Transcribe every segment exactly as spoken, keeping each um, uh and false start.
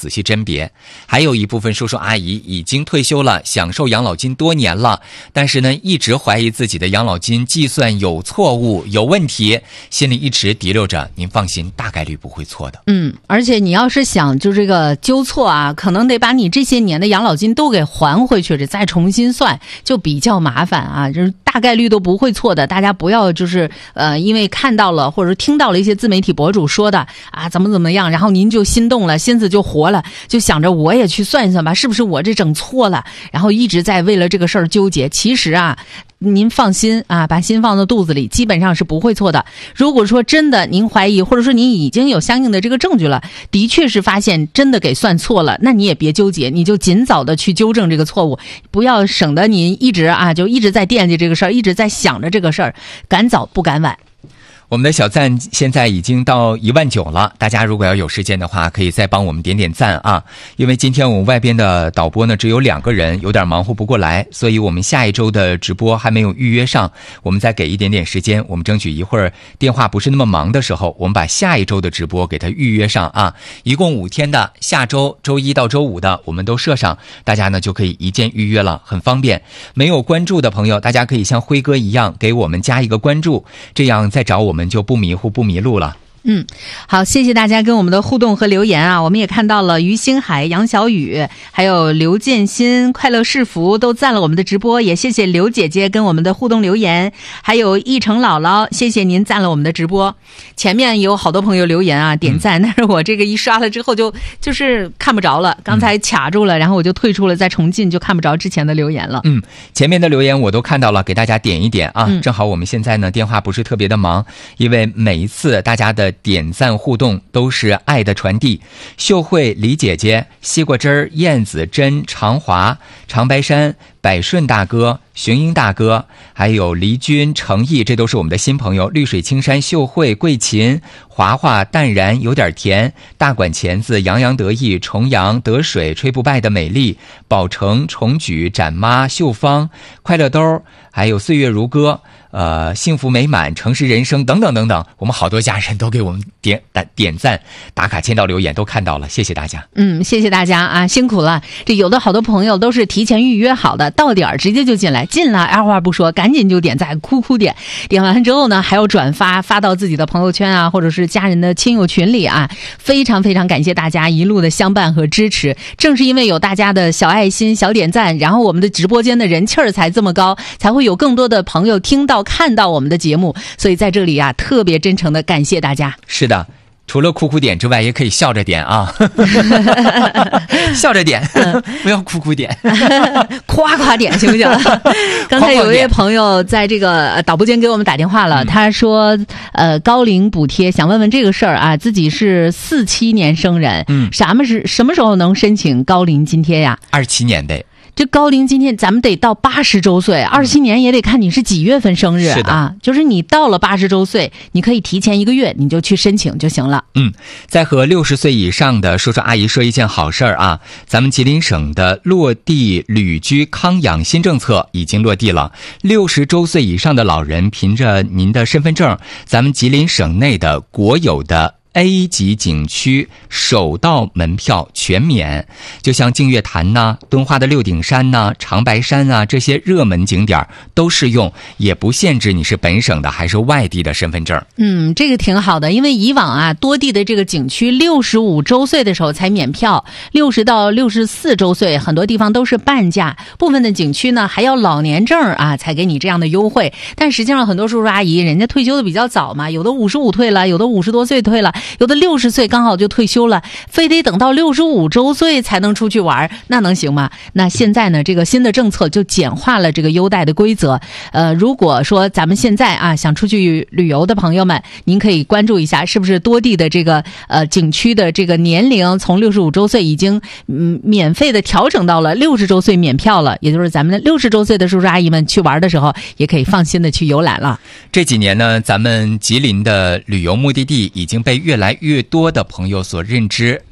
仔细甄别。还有一部分叔叔阿姨已经退休了，享受养老金多年了，但是呢一直怀疑自己的养老金计算有错误有问题，心里一直提溜着，您放心，大概率不会错的。 嗯，而且你要是想就这个纠错啊，可能得把你这些年的养老金都给还回去，这再重新算就比较麻烦啊，就是大概率都不会错的。大家不要就是呃，因为看到了或者听到了一些自媒体博主说的啊怎么怎么样，然后您就心动了，心思就活了，就想着我也去算一算吧，是不是我这整错了，然后一直在为了这个事儿纠结。其实啊您放心啊，把心放到肚子里，基本上是不会错的。如果说真的您怀疑，或者说您已经有相应的这个证据了，的确是发现真的给算错了，那你也别纠结，你就尽早的去纠正这个错误，不要省得您一直啊就一直在惦记这个事儿，一直在想着这个事儿，赶早不赶晚。 我们的小赞现在已经到一万九了，大家如果要有时间的话，可以再帮我们点点赞啊！因为今天我们外边的导播呢只有两个人，有点忙活不过来，所以我们下一周的直播还没有预约上，我们再给一点点时间，我们争取一会儿电话不是那么忙的时候，我们把下一周的直播给它预约上啊！一共五天的，下周周一到周五的我们都设上，大家呢就可以一键预约了，很方便。没有关注的朋友，大家可以像辉哥一样给我们加一个关注，这样再找我们我们就不迷糊不迷路了。 嗯，好，谢谢大家跟我们的互动和留言啊！我们也看到了于星海、杨小雨，还有刘建新、快乐是福都赞了我们的直播，也谢谢刘姐姐跟我们的互动留言，还有一成姥姥，谢谢您赞了我们的直播。前面有好多朋友留言啊，点赞，嗯、但是我这个一刷了之后就就是看不着了，刚才卡住了，然后我就退出了，再重进就看不着之前的留言了。 嗯，前面的留言我都看到了，给大家点一点啊。 嗯、 正好我们现在呢电话不是特别的忙，因为每一次大家的点赞互动都是爱的传递。秀慧、李姐姐、西瓜汁儿、燕子珍、长华、长白山、百顺大哥、雄鹰大哥，还有黎军、程毅，这都是我们的新朋友。绿水青山、秀慧、桂琴、华华、淡然、有点甜、大管钳子、洋洋得意、重阳、得水、吹不败的美丽、宝成、重举、展妈、秀芳、快乐兜，还有岁月如歌、呃，幸福美满、诚实人生等等等等，我们好多家人都给我们点点赞、打卡、签到、留言都看到了，谢谢大家。 嗯，谢谢大家啊，辛苦了。这有的好多朋友都是提前预约好的，到点儿直接就进来，进来二话不说，赶紧就点赞，哭哭点。点完之后呢，还要转发发到自己的朋友圈啊，或者是家人的亲友群里啊。非常非常感谢大家一路的相伴和支持。正是因为有大家的小爱心、小点赞，然后我们的直播间的人气儿才这么高，才会有更多的朋友听到看到我们的节目。所以在这里啊，特别真诚的感谢大家。 是的，除了哭哭点之外，也可以笑着点啊，笑着点，嗯、不要哭哭点， 夸夸点行不行？刚才有一位朋友在这个导播间给我们打电话了，嗯、他说，呃，高龄补贴，想问问这个事儿啊，自己是四七年生人，嗯，什么是什么时候能申请高龄津贴呀？ 二七年的。 这高龄津贴咱们得到八十周岁，二十七年也得看你是几月份生日啊。就是你到了八十周岁，你可以提前一个月你就去申请就行了。 嗯，再和六十岁以上的叔叔阿姨说一件好事儿啊，咱们吉林省的落地旅居康养新政策已经落地了。六十周岁以上的老人凭着您的身份证，咱们吉林省内的国有的A 级景区首道门票全免，就像净月潭呐、敦化的六顶山呐、长白山啊，这些热门景点都适用，也不限制你是本省的还是外地的身份证。 嗯，这个挺好的，因为以往啊，多地的这个景区六十五周岁的时候才免票，六十到六十四周岁很多地方都是半价，部分的景区呢还要老年证啊才给你这样的优惠。但实际上很多叔叔阿姨人家退休的比较早嘛，有的五十五退了，有的五十多岁退了，有的六十岁刚好就退休了，非得等到六十五周岁才能出去玩，那能行吗？那现在呢，这个新的政策就简化了这个优待的规则。呃，如果说咱们现在啊想出去旅游的朋友们，您可以关注一下，是不是多地的这个呃景区的这个年龄从六十五周岁已经嗯免费的调整到了六十周岁免票了，也就是咱们的六十周岁的叔叔阿姨们去玩的时候，也可以放心的去游览了。 这几年呢，咱们吉林的旅游目的地已经被越来越多的朋友所认知，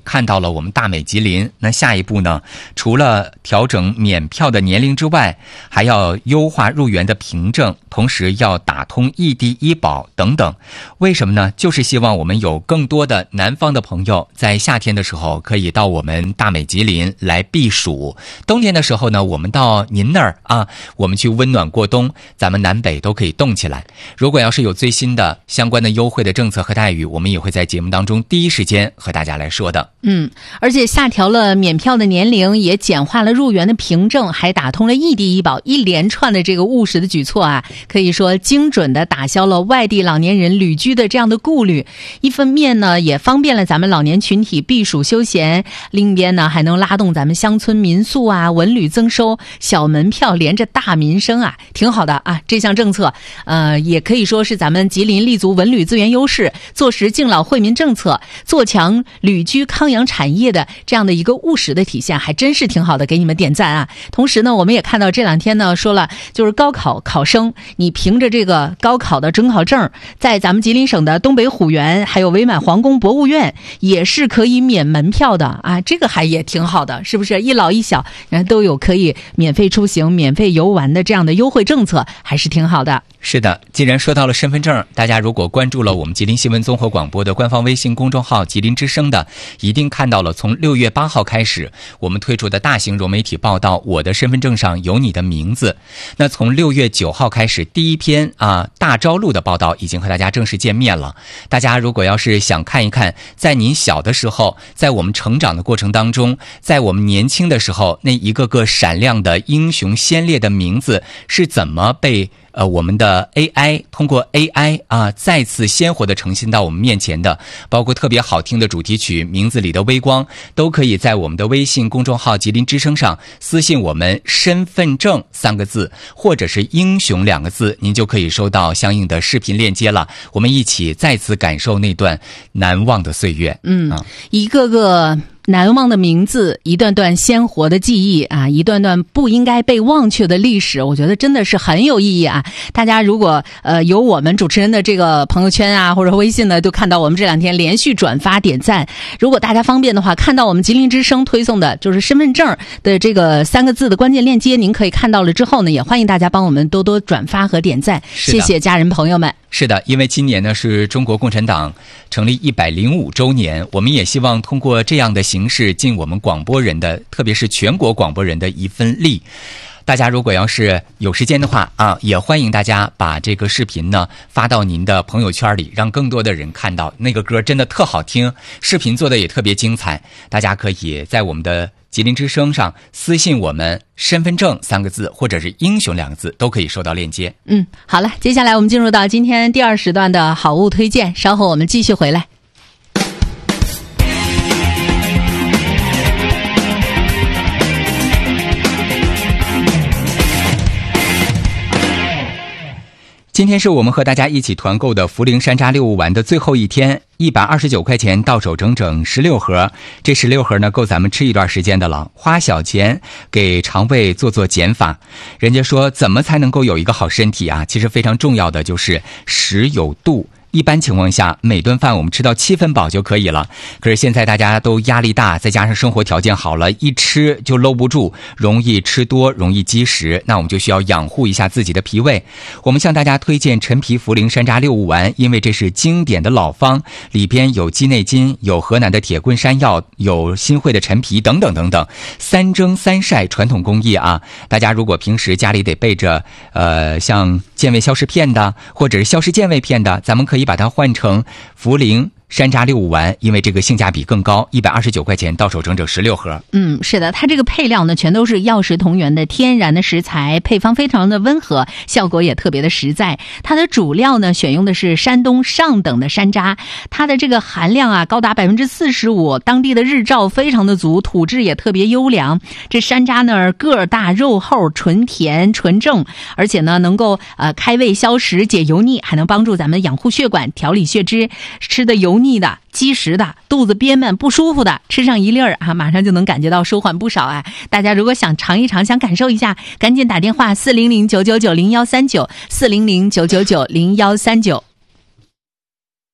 看到了我们大美吉林。那下一步呢，除了调整免票的年龄之外，还要优化入园的凭证，同时要打通异地医保等等。为什么呢？就是希望我们有更多的南方的朋友在夏天的时候可以到我们大美吉林来避暑，冬天的时候呢，我们到您那儿啊，我们去温暖过冬，咱们南北都可以动起来。如果要是有最新的相关的优惠的政策和待遇，我们也会在节目当中第一时间和大家来说的。 嗯，而且下调了免票的年龄，也简化了入园的凭证，还打通了异地医保，一连串的这个务实的举措啊，可以说精准的打消了外地老年人旅居的这样的顾虑。一方面呢，也方便了咱们老年群体避暑休闲；另一边呢，还能拉动咱们乡村民宿啊文旅增收，小门票连着大民生啊，挺好的啊。这项政策，呃，也可以说是咱们吉林立足文旅资源优势，做实敬老惠民政策，做强旅居康养产业的这样的一个务实的体现，还真是挺好的，给你们点赞啊！同时呢，我们也看到这两天呢，说了就是高考考生，你凭着这个高考的准考证，在咱们吉林省的东北虎园还有伪满皇宫博物院也是可以免门票的啊，这个还也挺好的，是不是？一老一小人都有可以免费出行、免费游玩的这样的优惠政策，还是挺好的。 是的，既然说到了身份证，大家如果关注了我们吉林新闻综合广播的官方微信公众号吉林之声的，一定看到了从六月八号开始我们推出的大型融媒体报道我的身份证上有你的名字。那从六月九号开始，第一篇啊大招录的报道已经和大家正式见面了。大家如果要是想看一看在您小的时候，在我们成长的过程当中，在我们年轻的时候，那一个个闪亮的英雄先烈的名字是怎么被呃，我们的 A I 通过 A I 啊，再次鲜活的呈现到我们面前的，包括特别好听的主题曲《名字里的微光》，都可以在我们的微信公众号吉林之声上私信我们身份证三个字或者是英雄两个字，您就可以收到相应的视频链接了。我们一起再次感受那段难忘的岁月。 嗯， 啊、 一个个难忘的名字，一段段鲜活的记忆啊，一段段不应该被忘却的历史，我觉得真的是很有意义啊！大家如果呃有我们主持人的这个朋友圈啊或者微信呢，都看到我们这两天连续转发点赞。如果大家方便的话，看到我们吉林之声推送的就是身份证的这个三个字的关键链接，您可以看到了之后呢，也欢迎大家帮我们多多转发和点赞，谢谢家人朋友们。 是的，因为今年呢是中国共产党成立一百零五周年，我们也希望通过这样的形式尽我们广播人的，特别是全国广播人的一份力。大家如果要是有时间的话啊，也欢迎大家把这个视频呢发到您的朋友圈里，让更多的人看到。那个歌真的特好听，视频做的也特别精彩，大家可以在我们的吉林之声上私信我们身份证三个字或者是英雄两个字，都可以收到链接。 嗯，好了，接下来我们进入到今天第二时段的好物推荐，稍后我们继续回来。 今天是我们和大家一起团购的涪陵山楂六物丸的最后一天，一百二十九块钱到手整整十六盒，这十六盒呢够咱们吃一段时间的了，花小钱给肠胃做做减法。人家说怎么才能够有一个好身体啊？其实非常重要的就是食有度。一般情况下，每顿饭我们吃到七分饱就可以了。可是现在大家都压力大，再加上生活条件好了，一吃就搂不住，容易吃多，容易积食。那我们就需要养护一下自己的脾胃。我们向大家推荐陈皮涪陵山楂六物丸，因为这是经典的老方，里边有鸡内金，有河南的铁棍山药，有新会的陈皮等等等等，三蒸三晒传统工艺啊。大家如果平时家里得备着呃像健胃消食片的，或者是消食健胃片的，咱们可以把它换成涪陵山楂六物丸，因为这个性价比更高，一百二十九块钱到手整整十六盒。 嗯，是的，它这个配料呢全都是药食同源的天然的食材，配方非常的温和，效果也特别的实在。它的主料呢选用的是山东上等的山楂，它的这个含量啊高达百分之四十五，当地的日照非常的足，土质也特别优良。这山楂呢个儿大肉厚，纯甜纯正，而且呢能够呃开胃消食解油腻，还能帮助咱们养护血管调理血脂。吃的油腻的积食的肚子憋闷不舒服的，吃上一粒儿啊，马上就能感觉到舒缓不少啊！大家如果想尝一尝，想感受一下，赶紧打电话四零零九九九零幺三九四零零九九九零幺三九。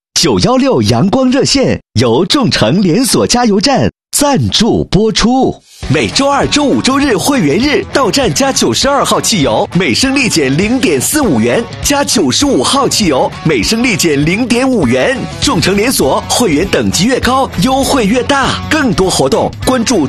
九一六阳光热线由众诚连锁加油站赞助播出。每周二、周五、周日会员日到站加九十二号汽油，每升立减零点四五元；加九十五号汽油，每升立减零点五元。众诚连锁会员等级越高，优惠越大。更多活动关注